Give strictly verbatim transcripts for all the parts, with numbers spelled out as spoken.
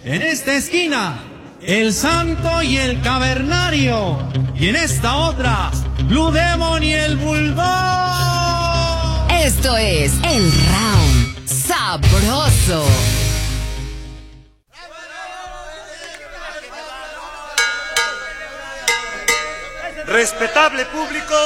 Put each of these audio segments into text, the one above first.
En esta esquina, el Santo y el Cavernario. Y en esta otra, Blue Demon y el Bulldog. Esto es el Round Sabroso. Respetable público,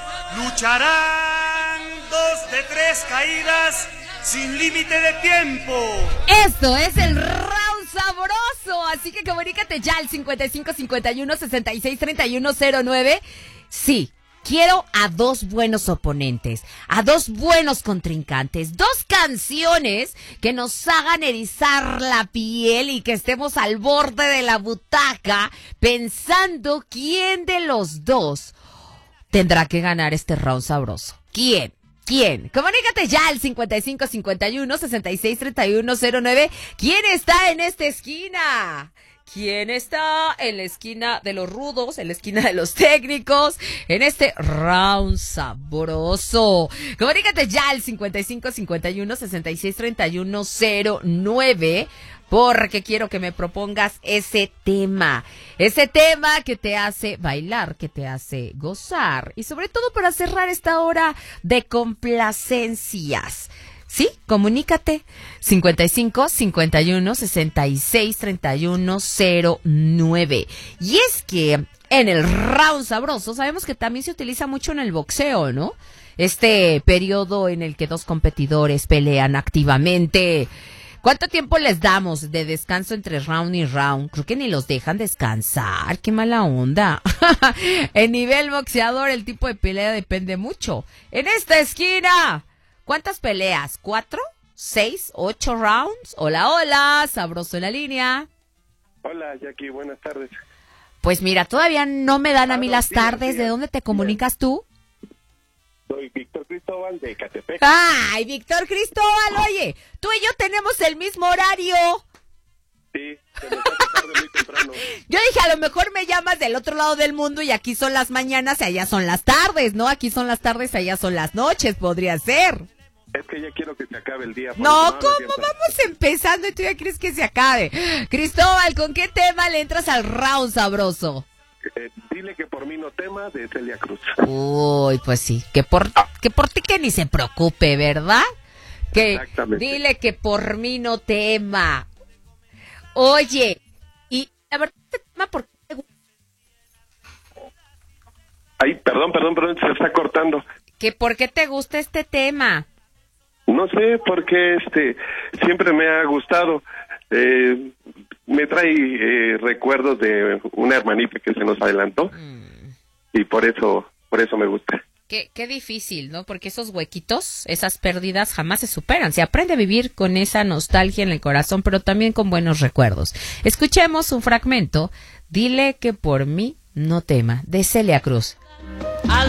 lucharán dos de tres caídas sin límite de tiempo. Esto es el Round Sabroso, así que comunícate ya al cincuenta y cinco cincuenta y uno sesenta y seis treinta y uno cero nueve. Sí, quiero a dos buenos oponentes, a dos buenos contrincantes, dos canciones que nos hagan erizar la piel y que estemos al borde de la butaca pensando quién de los dos tendrá que ganar este Round Sabroso. ¿Quién? ¿Quién? Comunícate ya al cincuenta y cinco cincuenta y uno sesenta y seis treinta y uno cero nueve. ¿Quién está en esta esquina? ¿Quién está en la esquina de los rudos, en la esquina de los técnicos, en este Round Sabroso? Comunícate ya al cincuenta y cinco cincuenta y uno sesenta y seis treinta y uno cero nueve, porque quiero que me propongas ese tema, ese tema que te hace bailar, que te hace gozar, y sobre todo para cerrar esta hora de complacencias. Sí, comunícate, cincuenta y cinco cincuenta y uno sesenta y seis treinta y uno cero nueve. Y es que en el Round Sabroso sabemos que también se utiliza mucho en el boxeo, ¿no? Este periodo en el que dos competidores pelean activamente. ¿Cuánto tiempo les damos de descanso entre round y round? Creo que ni los dejan descansar, qué mala onda. En nivel boxeador el tipo de pelea depende mucho. En esta esquina, ¿cuántas peleas? ¿Cuatro? ¿Seis? ¿Ocho rounds? Hola, hola, sabroso en la línea. Hola, Jackie, buenas tardes. Pues mira, todavía no me dan a mí las días, tardes. días. ¿De dónde te comunicas tú? Soy Víctor Cristóbal de Ecatepec. ¡Ay, Víctor Cristóbal! Oye, tú y yo tenemos el mismo horario. Sí, se me hace tarde muy temprano. Yo dije, a lo mejor me llamas del otro lado del mundo y aquí son las mañanas y allá son las tardes, ¿no? Aquí son las tardes y allá son las noches, podría ser. Es que ya quiero que se acabe el día. No, ¿cómo vamos empezando y tú ya quieres que se acabe? Cristóbal, ¿con qué tema le entras al Round Sabroso? Eh, dile que por mí no tema, de Celia Cruz. Uy, pues sí, que por, que por ti que ni se preocupe, ¿verdad? Que Exactamente. Dile que por mí no tema. Oye, y la verdad, este tema, ¿por qué te gusta? Ay, perdón, perdón, perdón, se está cortando. ¿Que por qué te gusta este tema? No sé, porque este, siempre me ha gustado. Eh, me trae eh, recuerdos de una hermanita que se nos adelantó. Mm. Y por eso, por eso me gusta. Qué, qué difícil, ¿no? Porque esos huequitos, esas pérdidas jamás se superan. Se aprende a vivir con esa nostalgia en el corazón, pero también con buenos recuerdos. Escuchemos un fragmento. Dile que por mí no tema, de Celia Cruz. Al